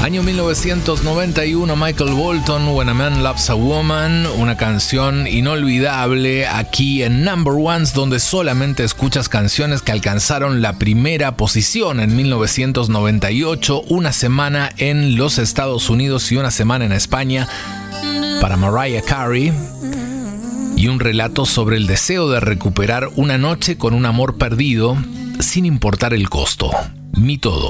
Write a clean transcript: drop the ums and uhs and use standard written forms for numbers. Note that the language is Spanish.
Año 1991, Michael Bolton, When a Man Loves a Woman, una canción inolvidable aquí en Number Ones, donde solamente escuchas canciones que alcanzaron la primera posición en 1998, una semana en los Estados Unidos y una semana en España para Mariah Carey, y un relato sobre el deseo de recuperar una noche con un amor perdido sin importar el costo. Mi todo.